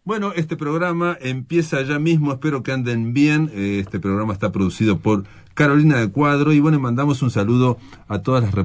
Bueno, este programa empieza ya mismo, espero que anden bien. Este programa está producido por Carolina del Cuadro y bueno, mandamos un saludo a todas las